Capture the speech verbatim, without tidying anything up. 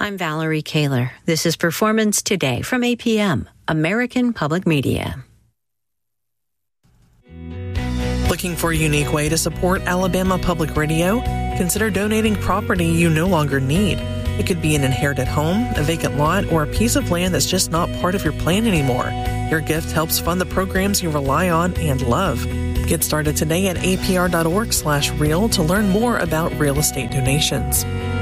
I'm Valerie Kaler. This is Performance Today from A P M, American Public Media. Looking for a unique way to support Alabama Public Radio? Consider donating property you no longer need. It could be an inherited home, a vacant lot, or a piece of land that's just not part of your plan anymore. Your gift helps fund the programs you rely on and love. Get started today at apr.org slash real to learn more about real estate donations.